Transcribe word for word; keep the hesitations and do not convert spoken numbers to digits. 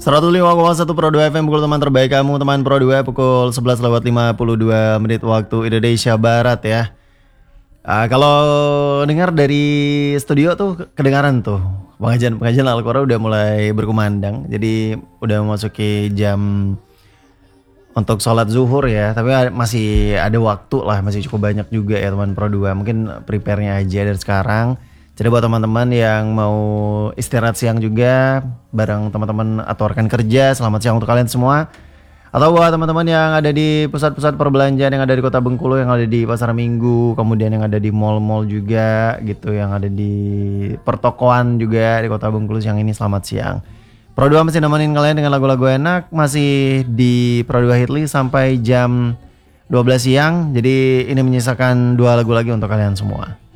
seratus lima koma satu Pro dua F M, pukul teman terbaik kamu, teman Pro dua, pukul sebelas lewat lima puluh dua menit waktu Indonesia Barat ya. Uh, kalau dengar dari studio tuh kedengaran tuh pengajian pengajian Al-Qur'an udah mulai berkumandang. Jadi udah memasuki jam untuk sholat zuhur ya. Tapi masih ada waktu lah, masih cukup banyak juga ya teman Pro dua. Mungkin prepare-nya aja dari sekarang. Jadi buat teman-teman yang mau istirahat siang juga bareng teman-teman atau rekan kerja, selamat siang untuk kalian semua. Atau buat teman-teman yang ada di pusat-pusat perbelanjaan yang ada di Kota Bengkulu, yang ada di Pasar Minggu, kemudian yang ada di mall-mall juga gitu, yang ada di pertokoan juga di Kota Bengkulu siang ini, selamat siang. Pro dua masih nemenin kalian dengan lagu-lagu enak, masih di Pro dua Hitlist sampai jam dua belas siang. Jadi ini menyisakan dua lagu lagi untuk kalian semua.